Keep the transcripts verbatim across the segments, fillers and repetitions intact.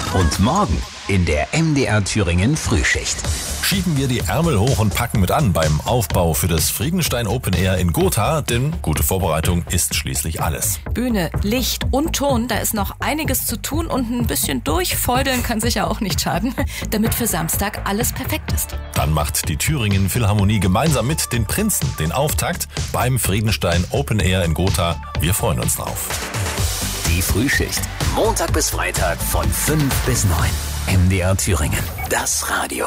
Und morgen in der M D R Thüringen Frühschicht. Schieben wir die Ärmel hoch und packen mit an beim Aufbau für das Friedenstein Open Air in Gotha, denn gute Vorbereitung ist schließlich alles. Bühne, Licht und Ton, da ist noch einiges zu tun und ein bisschen durchfeudeln kann sicher auch nicht schaden, damit für Samstag alles perfekt ist. Dann macht die Thüringen Philharmonie gemeinsam mit den Prinzen den Auftakt beim Friedenstein Open Air in Gotha. Wir freuen uns drauf. Die Frühschicht, Montag bis Freitag von fünf bis neun. M D R Thüringen, das Radio.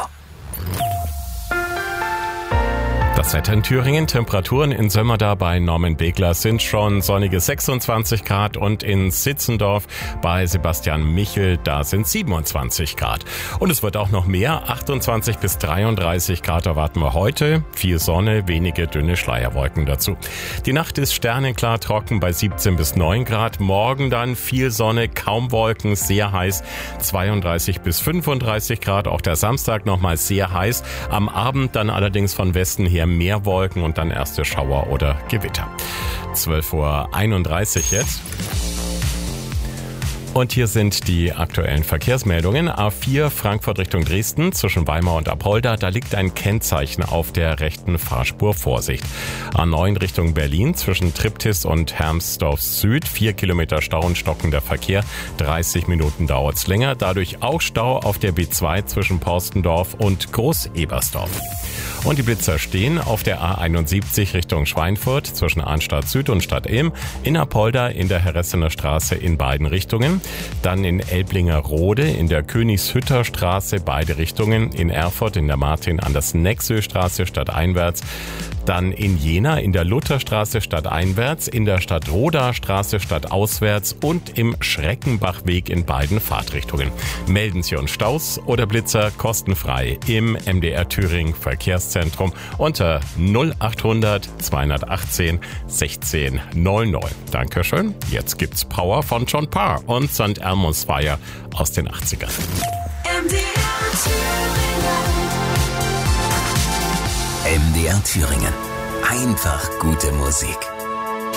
Das Wetter in Thüringen, Temperaturen in Sömmerda bei Norman Begler sind schon sonnige sechsundzwanzig Grad und in Sitzendorf bei Sebastian Michel, da sind siebenundzwanzig Grad. Und es wird auch noch mehr, achtundzwanzig bis dreiunddreißig Grad erwarten wir heute. Viel Sonne, wenige dünne Schleierwolken dazu. Die Nacht ist sternenklar trocken bei siebzehn bis neun Grad. Morgen dann viel Sonne, kaum Wolken, sehr heiß, zweiunddreißig bis fünfunddreißig Grad. Auch der Samstag nochmal sehr heiß. Am Abend dann allerdings von Westen her mehr Wolken und dann erste Schauer oder Gewitter. zwölf Uhr einunddreißig jetzt. Und hier sind die aktuellen Verkehrsmeldungen. A vier Frankfurt Richtung Dresden zwischen Weimar und Apolda. Da liegt ein Kennzeichen auf der rechten Fahrspur. Vorsicht. A neun Richtung Berlin zwischen Triptis und Hermsdorf Süd. Vier Kilometer Stau und stockender Verkehr. dreißig Minuten dauert's länger. Dadurch auch Stau auf der B zwei zwischen Porstendorf und Groß-Ebersdorf. Und die Blitzer stehen auf der A einundsiebzig Richtung Schweinfurt zwischen Arnstadt Süd und Stadt Ilm, in Apolda in der Herressener Straße in beiden Richtungen, dann in Elblingerode in der Königshütter Straße beide Richtungen, in Erfurt in der Martin-Andersen-Nexö-Straße stadteinwärts, dann in Jena in der Lutherstraße stadteinwärts, in der Stadtroda-Straße stadtauswärts und im Schreckenbachweg in beiden Fahrtrichtungen. Melden Sie uns Staus oder Blitzer kostenfrei im M D R Thüringen Verkehrszentrum unter null achthundert zweihundertachtzehn sechzehn null null. Dankeschön. Jetzt gibt's Power von John Parr und Sankt Elmo's Fire aus den achtzigern. M D R Thüringen. M D R Thüringen. Einfach gute Musik.